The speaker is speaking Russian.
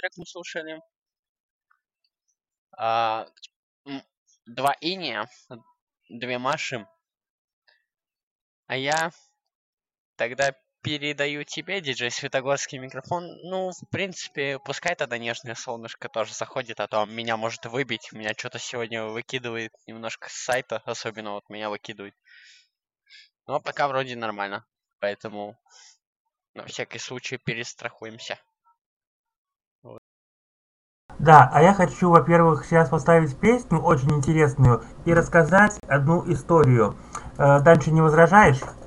трек мы слушали. А, 2 Иния, 2 Маши. А я тогда передаю тебе, диджей Светогорский, микрофон. Ну, в принципе, пускай тогда нежное солнышко тоже заходит, а то меня может выбить. Меня что-то сегодня выкидывает немножко с сайта, особенно вот меня выкидывает. Но пока вроде нормально, поэтому на всякий случай перестрахуемся. Да, а я хочу, во-первых, сейчас поставить песню очень интересную и рассказать одну историю. Дальше не возражаешь?